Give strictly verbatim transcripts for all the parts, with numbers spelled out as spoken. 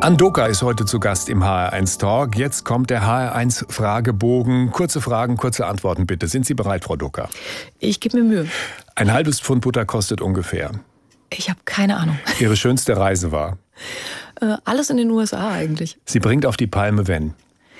Andoka ist heute zu Gast im H R eins Talk. Jetzt kommt der H R eins Fragebogen. Kurze Fragen, kurze Antworten bitte. Sind Sie bereit, Frau Doka? Ich gebe mir Mühe. Ein halbes Pfund Butter kostet ungefähr. Ich habe keine Ahnung. Ihre schönste Reise war? Äh, alles in den U S A eigentlich. Sie bringt auf die Palme, wenn?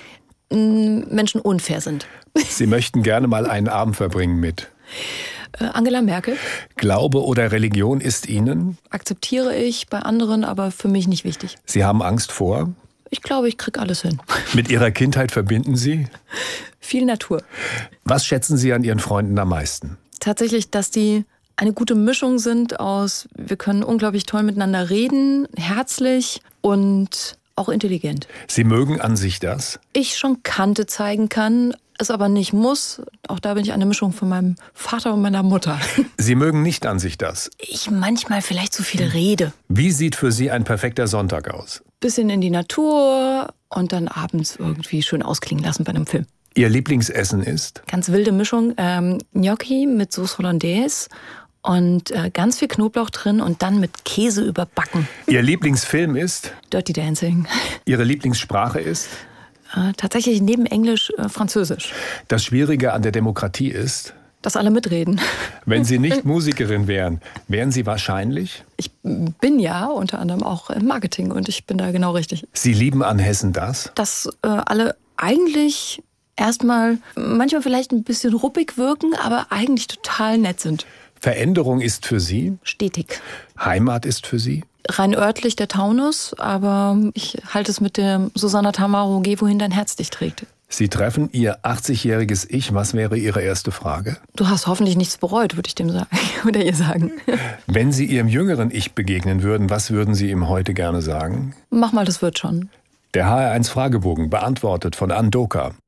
Menschen unfair sind. Sie möchten gerne mal einen Abend verbringen mit? Äh, Angela Merkel. Glaube oder Religion ist Ihnen? Akzeptiere ich bei anderen, aber für mich nicht wichtig. Sie haben Angst vor? Ich glaube, ich kriege alles hin. Mit Ihrer Kindheit verbinden Sie? Viel Natur. Was schätzen Sie an Ihren Freunden am meisten? Tatsächlich, dass die eine gute Mischung sind aus, wir können unglaublich toll miteinander reden, herzlich und auch intelligent. Sie mögen an sich das? Ich schon Kante zeigen kann, es aber nicht muss. Auch da bin ich eine Mischung von meinem Vater und meiner Mutter. Sie mögen nicht an sich das? Ich manchmal vielleicht zu viel rede. Wie sieht für Sie ein perfekter Sonntag aus? Bisschen in die Natur und dann abends irgendwie schön ausklingen lassen bei einem Film. Ihr Lieblingsessen ist? Ganz wilde Mischung. Ähm, Gnocchi mit Sauce Hollandaise und äh, ganz viel Knoblauch drin und dann mit Käse überbacken. Ihr Lieblingsfilm ist? Dirty Dancing. Ihre Lieblingssprache ist? Äh, tatsächlich neben Englisch äh, Französisch. Das Schwierige an der Demokratie ist? Dass alle mitreden. Wenn Sie nicht Musikerin wären, wären Sie wahrscheinlich? Ich bin ja unter anderem auch im Marketing und ich bin da genau richtig. Sie lieben an Hessen das? Dass äh, alle eigentlich erstmal manchmal vielleicht ein bisschen ruppig wirken, aber eigentlich total nett sind. Veränderung ist für Sie? Stetig. Heimat ist für Sie? Rein örtlich der Taunus, aber ich halte es mit der Susanna Tamaro, geh wohin dein Herz dich trägt. Sie treffen Ihr achtzigjähriges Ich. Was wäre Ihre erste Frage? Du hast hoffentlich nichts bereut, würde ich dem sagen oder ihr sagen. Wenn Sie Ihrem jüngeren Ich begegnen würden, was würden Sie ihm heute gerne sagen? Mach mal, das wird schon. Der H R eins Fragebogen beantwortet von Andoka.